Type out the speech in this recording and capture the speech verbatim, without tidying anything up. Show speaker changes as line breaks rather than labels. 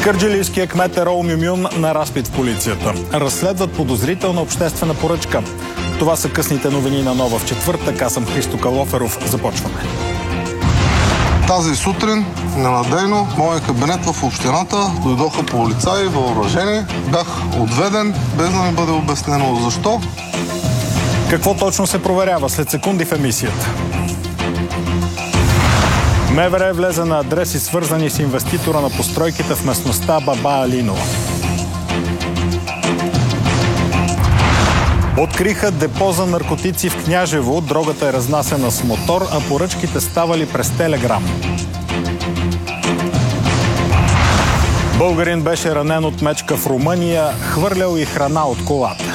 Кърджалийския кмет Ерол Мюмюн на разпит в полицията. Разследват подозрителна обществена поръчка. Това са късните новини на Нова в четвъртък. Аз съм Христо Калоферов. Започваме.
Тази сутрин, ненадейно, в моя кабинет в общината дойдоха полицаи, въоръжени. Бях отведен, без да ми бъде обяснено защо.
Какво точно се проверява след секунди в емисията? МВР влезе на адреси, свързани с инвеститора на постройките в местността Баба Алинова. Откриха депо за наркотици в Княжево. Дрогата е разнасена с мотор, а поръчките ставали през Телеграм. Българин беше ранен от мечка в Румъния, хвърлял и храна от колата.